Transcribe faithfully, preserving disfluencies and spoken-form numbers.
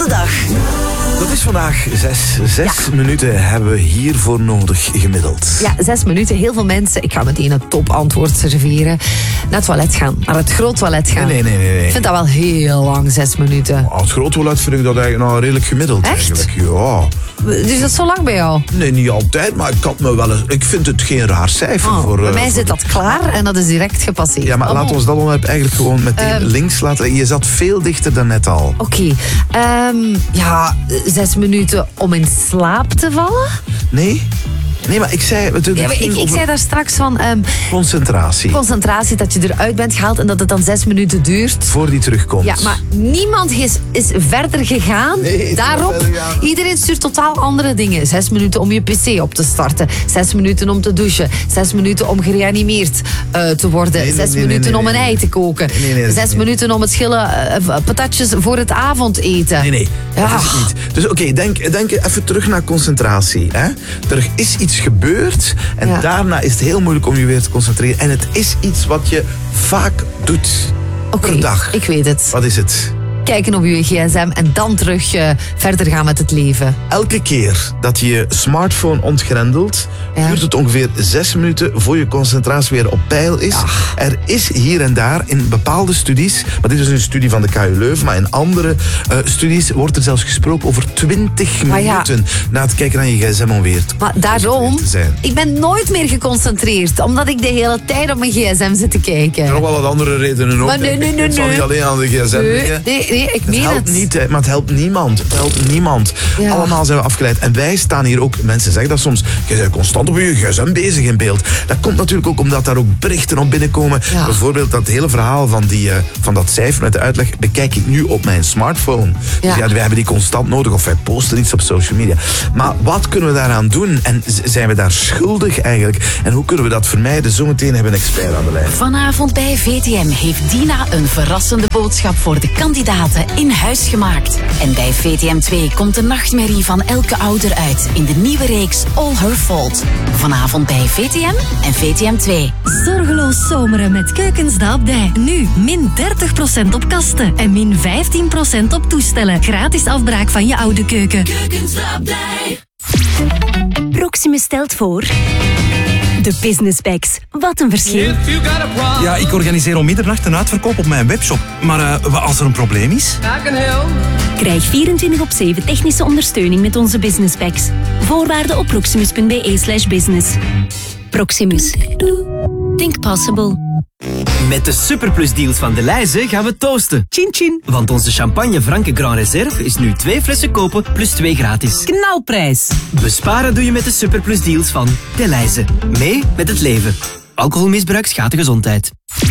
de dag. Dat is vandaag zes. Zes ja. minuten hebben we hiervoor nodig gemiddeld. Ja, zes minuten. Heel veel mensen, ik ga meteen een topantwoord serveren, naar het toilet gaan. Naar het groot toilet gaan. Nee, nee, nee. nee. Ik vind dat wel heel lang, zes minuten. Oh, het groot toilet vind ik dat eigenlijk nou redelijk gemiddeld. Echt? Eigenlijk. Ja. Dus dat is zo lang bij jou? Nee, niet altijd, maar ik had me wel eens... Ik vind het geen raar cijfer. Oh, voor, bij uh, mij voor zit de... dat klaar en dat is direct gepasseerd. Ja, maar oh, laten we ons dat onderwerp eigenlijk gewoon meteen um, links laten. Je zat veel dichter dan net al. Oké. Okay. Um, ja, zes minuten om in slaap te vallen? Nee. Nee, maar ik zei... Het, het ja, maar ik, ik zei daar straks van... Um, concentratie. Concentratie, dat je eruit bent gehaald en dat het dan zes minuten duurt. Voor die terugkomt. Ja, maar niemand is, is verder gegaan. Nee, daarop. Verder gaan. Iedereen stuurt totaal andere dingen. Zes minuten om je pc op te starten. Zes minuten om te douchen. Zes minuten om gereanimeerd uh, te worden. Nee, nee, zes nee, minuten nee, nee, om een ei te koken. Nee, nee, nee, Zes nee. minuten om het schillen uh, patatjes voor het avondeten. Nee, nee. Ja. Dat is het niet. Dus oké, okay, denk, denk even terug naar concentratie. Hè? Er is iets gebeurd en ja. daarna is het heel moeilijk om je weer te concentreren. En het is iets wat je vaak doet. Okay, per dag. Ik weet het. Wat is het? Kijken op je gsm en dan terug uh, verder gaan met het leven. Elke keer dat je je smartphone ontgrendelt, ja. duurt het ongeveer zes minuten voor je concentratie weer op peil is. Ja. Er is hier en daar in bepaalde studies, maar dit is een studie van de K U Leuven, maar in andere uh, studies wordt er zelfs gesproken over twintig maar minuten ja. na het kijken naar je gsm om weer te, maar daarom, te zijn. Ik ben nooit meer geconcentreerd, omdat ik de hele tijd op mijn gsm zit te kijken. Er zijn nog wel wat andere redenen ook. Maar nee, nee, nee, het zal nee. niet alleen aan de gsm nee, liggen. Nee, nee, ik meen het helpt het. niet, maar het helpt niemand. Het helpt niemand. Ja. Allemaal zijn we afgeleid. En wij staan hier ook, mensen zeggen dat soms, je bent constant op je gsm bezig in beeld. Dat komt natuurlijk ook omdat daar ook berichten op binnenkomen. Ja. Bijvoorbeeld dat hele verhaal van, die, uh, van dat cijfer met de uitleg bekijk ik nu op mijn smartphone. Ja. Dus ja, wij hebben die constant nodig of wij posten iets op social media. Maar wat kunnen we daaraan doen? En zijn we daar schuldig eigenlijk? En hoe kunnen we dat vermijden? Zometeen hebben we een expert aan de lijn. Vanavond bij V T M heeft Dina een verrassende boodschap voor de kandidaten in huis gemaakt. En bij V T M twee komt de nachtmerrie van elke ouder uit in de nieuwe reeks All Her Fault. Vanavond bij V T M en V T M twee. Zorgeloos zomeren met Keukens de Abdij. Nu min dertig procent op kasten en min vijftien procent op toestellen. Gratis afbraak van je oude keuken. Keukens de Abdij. Proximus stelt voor... De Business Bags. Wat een verschil. Ja, ik organiseer om middernacht een uitverkoop op mijn webshop. Maar uh, als er een probleem is... Krijg vierentwintig op zeven technische ondersteuning met onze Business Bags. Voorwaarden op proximus.be slash business. Proximus. Think possible. Met de Superplus deals van Delhaize gaan we toosten. Chin chin. Want onze champagne Franke Grand Reserve is nu twee flessen kopen plus twee gratis. Knalprijs. Besparen doe je met de Superplus deals van Delhaize. Mee met het leven. Alcoholmisbruik schaadt de gezondheid.